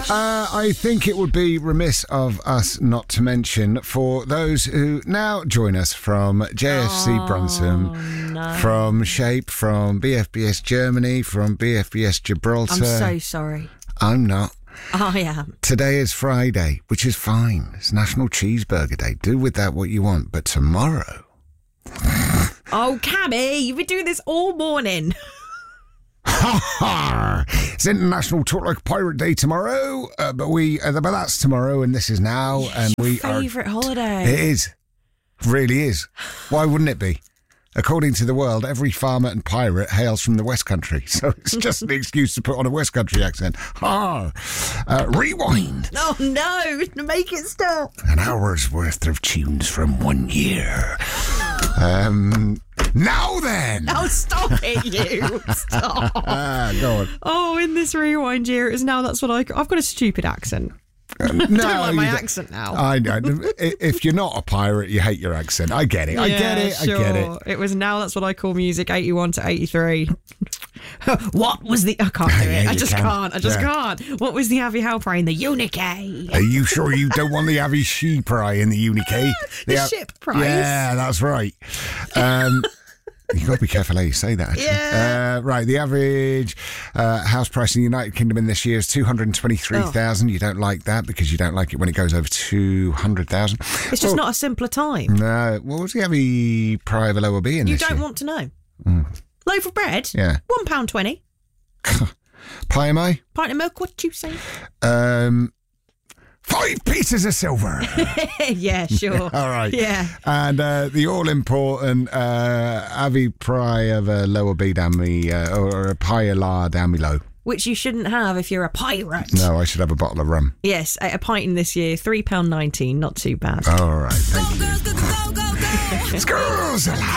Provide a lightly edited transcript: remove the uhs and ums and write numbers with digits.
I think it would be remiss of us not to mention, for those who now join us from JFC Brunson, from Shape, from BFBS Germany, from BFBS Gibraltar. I'm so sorry. I'm not. I am. Today is Friday, which is fine. It's National Cheeseburger Day. Do with that what you want. But tomorrow... Oh, Cammy, you've been doing this all morning. Ha ha! It's International Talk Like a Pirate Day tomorrow, but that's tomorrow, and this is now, and we are... Favourite holiday. It is. Really is. Why wouldn't it be? According to the world, every farmer and pirate hails from the West Country, so it's just an excuse to put on a West Country accent. Ha! Rewind. Oh, no. Make it stop. An hour's worth of tunes from 1 year. Now then! Oh, stop it, you. Stop. Go on. Oh, in this rewind year, it's now that's what I've got a stupid accent. No, I don't like my accent now. I know. If you're not a pirate, you hate your accent. I get it. Yeah, I get it. Sure. I get it. It was now that's what I call music, 81 to 83. What was the... I can't do it. Yeah, I just can't. What was the Avi Halpray in the Unique? Are you sure you don't want the Avi She Pry in the Unique? The ship prize. Yeah, that's right. You've got to be careful how you say that, actually. Yeah. Right, the average house price in the United Kingdom in this year is 223,000. You don't like that because you don't like it when it goes over 200,000. It's just not a simpler time. No. What was the Avi Pry of a lower B in You this don't year? want to know. Loaf of bread? Yeah. £1.20. Pie am I? Pint of milk, what you say? 5 pieces of silver. Yeah, sure. All right. Yeah. And the all-important Avi Pry of a lower B down me, or a pie of la down me low. Which you shouldn't have if you're a pirate. No, I should have a bottle of rum. Yes, a pint in this year, £3.19, not too bad. All right, thank you. Girls alive.